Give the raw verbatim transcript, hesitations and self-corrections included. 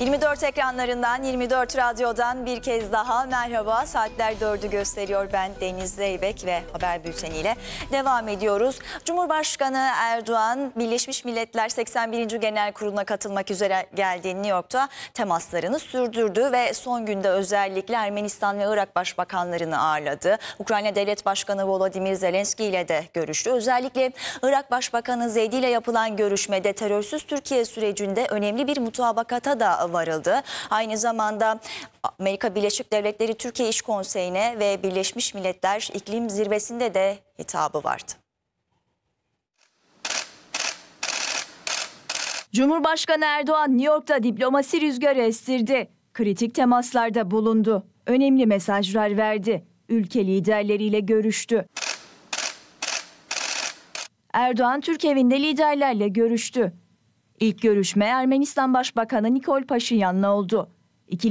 yirmi dört ekranlarından, yirmi dört radyodan bir kez daha merhaba. Saatler dördü gösteriyor. Ben Deniz Zeybek ve haber bülteniyle devam ediyoruz. Cumhurbaşkanı Erdoğan, Birleşmiş Milletler seksen birinci Genel Kurulu'na katılmak üzere geldiği New York'ta temaslarını sürdürdü ve son günde özellikle Ermenistan ve Irak başbakanlarını ağırladı. Ukrayna Devlet Başkanı Volodymyr Zelenski ile de görüştü. Özellikle Irak Başbakanı Zeydi ile yapılan görüşmede terörsüz Türkiye sürecinde önemli bir mutabakata da varıldı. Aynı zamanda Amerika Birleşik Devletleri Türkiye İş Konseyi'ne ve Birleşmiş Milletler İklim Zirvesi'nde de hitabı vardı. Cumhurbaşkanı Erdoğan New York'ta diplomasi rüzgarı estirdi. Kritik temaslarda bulundu. Önemli mesajlar verdi. Ülke liderleriyle görüştü. Erdoğan Türk evinde liderlerle görüştü. İlk görüşme Ermenistan Başbakanı Nikol Paşinyan'la oldu.